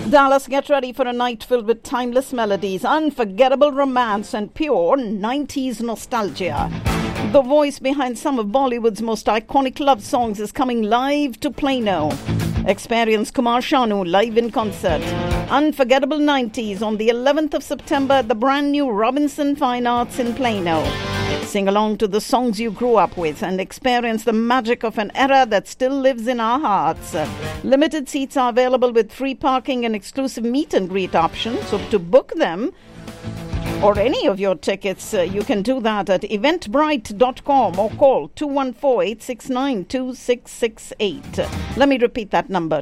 Dallas, get ready for a night filled with timeless melodies, unforgettable romance, and pure 90s nostalgia. The voice behind some of Bollywood's most iconic love songs is coming live to Plano. Experience Kumar Sanu live in concert. Unforgettable 90s on the 11th of September at the brand new Robinson Fine Arts in Plano. Sing along to the songs you grew up with and experience the magic of an era that still lives in our hearts. Limited seats are available with free parking and exclusive meet and greet options. So to book them or any of your tickets, you can do that at eventbrite.com or call 214-869-2668. Let me repeat that number,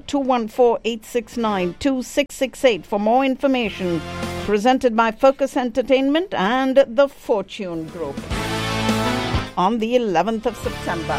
214-869-2668 for more information. Presented by Focus Entertainment and the Fortune Group on the 11th of September.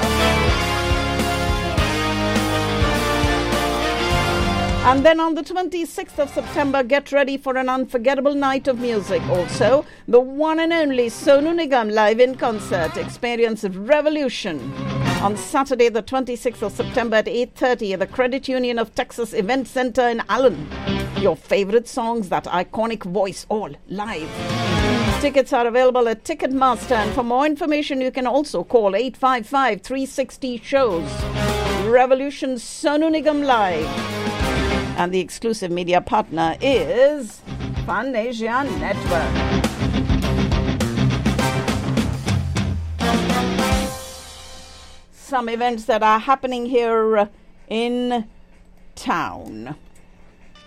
And then on the 26th of September, get ready for an unforgettable night of music. Also, the one and only Sonu Nigam live in concert. Experience Revolution on Saturday, the 26th of September at 8:30 at the Credit Union of Texas Event Center in Allen. Your favorite songs, that iconic voice, all live. Tickets are available at Ticketmaster, and for more information, you can also call 855-360-SHOWS. Revolution Sonu Nigam Live. And the exclusive media partner is Fun Asia Network. Some events that are happening here in town.